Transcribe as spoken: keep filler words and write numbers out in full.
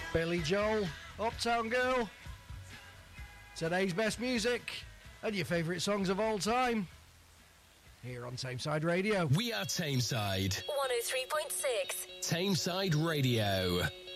Billy Joel, Uptown Girl. Today's best music and your favourite songs of all time. Here on Tameside Radio. We are Tameside. one oh three point six. Tameside Radio.